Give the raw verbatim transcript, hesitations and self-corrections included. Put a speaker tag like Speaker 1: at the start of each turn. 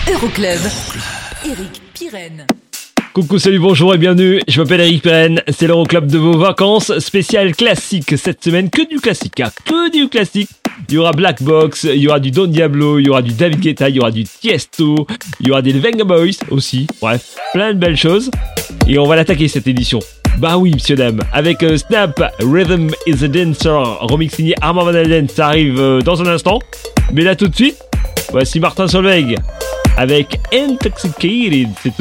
Speaker 1: Euroclub, Eric Pirenne.
Speaker 2: Coucou, salut, bonjour et bienvenue, je m'appelle Eric Pirenne, c'est l'Euroclub de vos vacances, spécial classique cette semaine, que du classique, hein, que du classique. Il y aura Black Box, il y aura du Don Diablo, il y aura du David Guetta, il y aura du Tiesto, il y aura des Venga Boys aussi, bref, plein de belles choses. Et on va l'attaquer cette édition. Bah oui, monsieur dame, avec euh, Snap, Rhythm is a Dancer, remix signé Armand Van Helden, ça arrive euh, dans un instant. Mais là tout de suite, voici Martin Solveig avec Intoxicated, c'est tout.